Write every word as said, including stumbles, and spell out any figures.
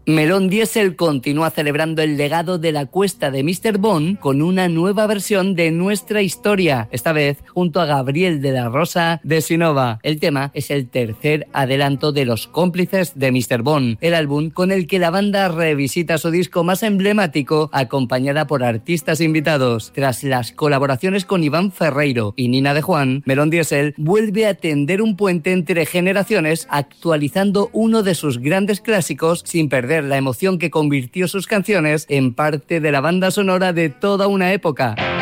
Melón Diesel continúa celebrando el legado de la cuesta de míster Bond con una nueva versión de Nuestra Historia, esta vez junto a Gabriel de la Rosa de Sinova. El tema es el tercer adelanto de Los Cómplices de míster Bond, el álbum con el que la banda revisita su disco más emblemático, acompañada por artistas invitados. Tras las colaboraciones con Iván Ferreiro y Nina de Juan, Melón Diesel vuelve a tender un puente entre generaciones, actualizando uno de sus grandes clásicos sin perder la emoción que convirtió sus canciones en parte de la banda sonora de toda una época.